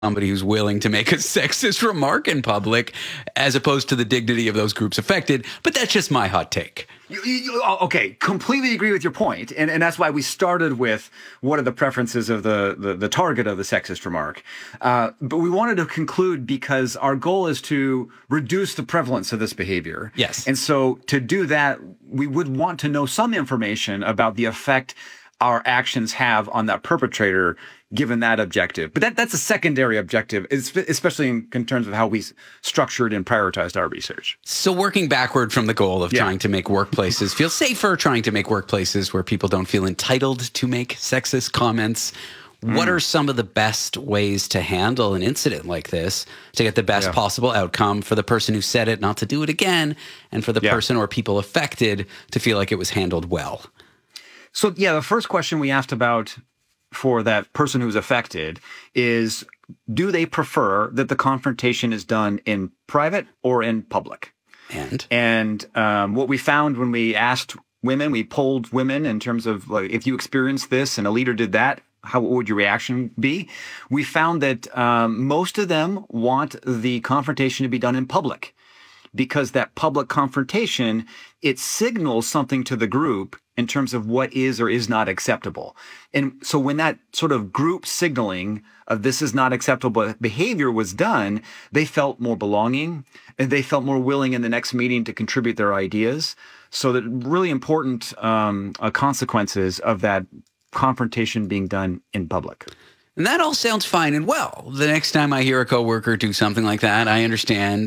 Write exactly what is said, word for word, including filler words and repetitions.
somebody who's willing to make a sexist remark in public as opposed to the dignity of those groups affected. But that's just my hot take. You, you, okay, completely agree with your point. And, and that's why we started with what are the preferences of the, the, the target of the sexist remark. Uh, but we wanted to conclude because our goal is to reduce the prevalence of this behavior. Yes. And so to do that, we would want to know some information about the effect our actions have on that perpetrator, given that objective. But that, that's a secondary objective, especially in, in terms of how we structured and prioritized our research. So working backward from the goal of yeah. trying to make workplaces feel safer, trying to make workplaces where people don't feel entitled to make sexist comments, mm. what are some of the best ways to handle an incident like this to get the best yeah. possible outcome for the person who said it not to do it again, and for the yeah. person or people affected to feel like it was handled well? So, yeah, the first question we asked about for that person who's affected is, do they prefer that the confrontation is done in private or in public? And? And um, what we found when we asked women, we polled women in terms of, like, if you experienced this and a leader did that, how would your reaction be? We found that um, most of them want the confrontation to be done in public, because that public confrontation, it signals something to the group in terms of what is or is not acceptable. And so when that sort of group signaling of this is not acceptable behavior was done, they felt more belonging and they felt more willing in the next meeting to contribute their ideas. So that really important um, uh, consequences of that confrontation being done in public. And that all sounds fine and well. The next time I hear a coworker do something like that, I understand